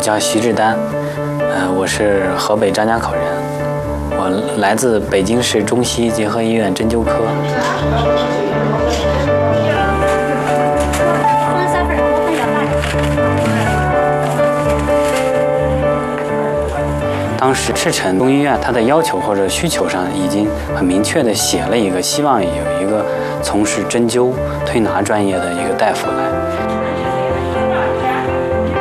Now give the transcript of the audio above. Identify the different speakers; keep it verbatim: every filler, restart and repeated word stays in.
Speaker 1: 叫徐志丹，呃，我是河北张家口人，我来自北京市中西结合医院针灸科。当时赤城中医院它的要求或者需求上已经很明确的写了一个，希望有一个从事针灸推拿专业的一个大夫来。